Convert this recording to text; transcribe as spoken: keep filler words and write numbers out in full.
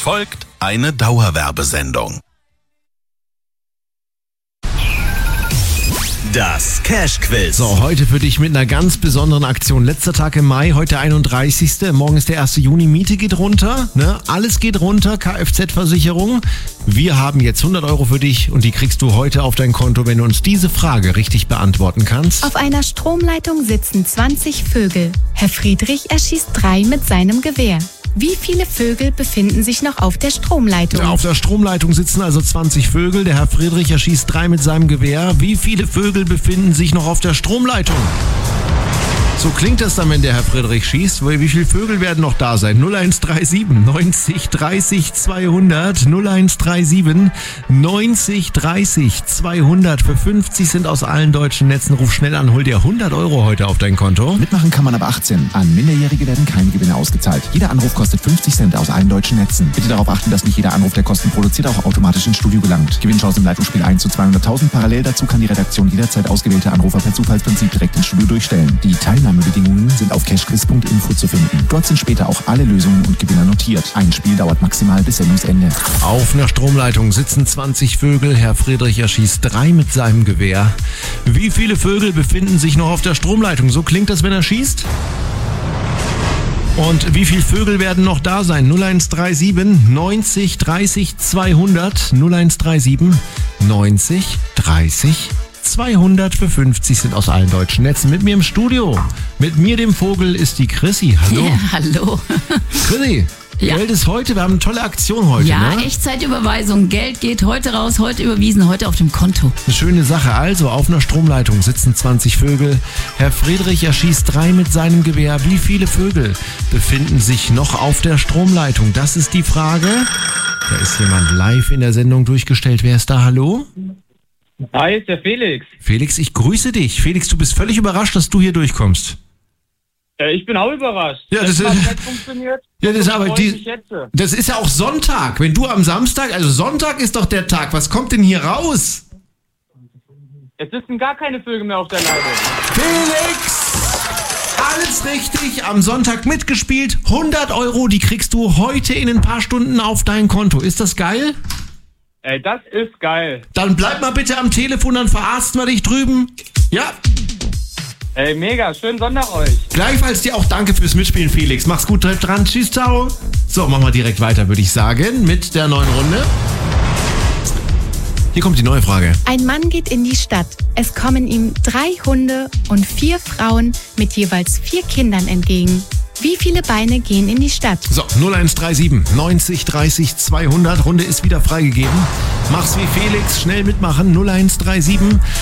folgt eine Dauerwerbesendung. Das Cash-Quiz. So, heute für dich mit einer ganz besonderen Aktion. Letzter Tag im Mai, heute einunddreißigste Morgen ist der erste Juni. Miete geht runter, ne? Alles geht runter, Kfz-Versicherung. Wir haben jetzt hundert Euro für dich und die kriegst du heute auf dein Konto, wenn du uns diese Frage richtig beantworten kannst. Auf einer Stromleitung sitzen zwanzig Vögel. Herr Friedrich erschießt drei mit seinem Gewehr. Wie viele Vögel befinden sich noch auf der Stromleitung? Ja, auf der Stromleitung sitzen also zwanzig Vögel. Der Herr Friedrich erschießt drei mit seinem Gewehr. Wie viele Vögel befinden sich noch auf der Stromleitung? So klingt das dann, wenn der Herr Friedrich schießt. Wie viele Vögel werden noch da sein? null eins drei sieben neunzig dreißig zweihundert null eins drei sieben neunzig dreißig zweihundert. Für fünfzig sind aus allen deutschen Netzen. Ruf schnell an, hol dir hundert Euro heute auf dein Konto. Mitmachen kann man ab achtzehn. An Minderjährige werden keine Gewinne ausgezahlt. Jeder Anruf kostet fünfzig Cent aus allen deutschen Netzen. Bitte darauf achten, dass nicht jeder Anruf, der Kosten produziert, auch automatisch ins Studio gelangt. Gewinnchance im Leitungsspiel eins zu zweihunderttausend. Parallel dazu kann die Redaktion jederzeit ausgewählte Anrufer per Zufallsprinzip direkt ins Studio durchstellen. Die Teilnahmebedingungen sind auf cashquiz punkt info zu finden. Dort sind später auch alle Lösungen und Gewinner notiert. Ein Spiel dauert maximal bis Sendungsende. Auf einer Stromleitung sitzen zwanzig Vögel. Herr Friedrich erschießt drei mit seinem Gewehr. Wie viele Vögel befinden sich noch auf der Stromleitung? So klingt das, wenn er schießt. Und wie viele Vögel werden noch da sein? null eins drei sieben neunzig dreißig zweihundert null eins drei sieben neunzig dreißig zweihundert. Für fünfzig sind aus allen deutschen Netzen. Mit mir im Studio, mit mir dem Vogel, ist die Chrissy. Hallo. Ja, hallo. Chrissy, Ja. Geld ist heute, wir haben eine tolle Aktion heute. Ja, ne? Echtzeitüberweisung. Geld geht heute raus, heute überwiesen, heute auf dem Konto. Eine schöne Sache. Also, auf einer Stromleitung sitzen zwanzig Vögel. Herr Friedrich erschießt drei mit seinem Gewehr. Wie viele Vögel befinden sich noch auf der Stromleitung? Das ist die Frage. Da ist jemand live in der Sendung durchgestellt. Wer ist da? Hallo? Hi, ist der Felix. Felix, ich grüße dich. Felix, du bist völlig überrascht, dass du hier durchkommst. Äh, ich bin auch überrascht. Ja, das das ist- hat funktioniert. Ja, das ist Und aber freue die- mich jetzt. Das ist ja auch Sonntag. Wenn du am Samstag, also Sonntag ist doch der Tag. Was kommt denn hier raus? Es sitzen gar keine Vögel mehr auf der Leitung. Felix! Alles richtig, am Sonntag mitgespielt. hundert Euro, die kriegst du heute in ein paar Stunden auf dein Konto. Ist das geil? Ey, das ist geil. Dann bleib mal bitte am Telefon, dann verarzten wir dich drüben. Ja, Ey, mega. Schönen Sonntag euch. gleichfalls dir auch danke fürs Mitspielen, Felix. Mach's gut, bleib dran. Tschüss, ciao. So, machen wir direkt weiter, würde ich sagen, mit der neuen Runde. Hier kommt die neue Frage. Ein Mann geht in die Stadt. Es kommen ihm drei Hunde und vier Frauen mit jeweils vier Kindern entgegen. Wie viele Beine gehen in die Stadt? So, null eins drei sieben neunzig dreißig zweihundert. Runde ist wieder freigegeben. Mach's wie Felix, schnell mitmachen. null eins drei sieben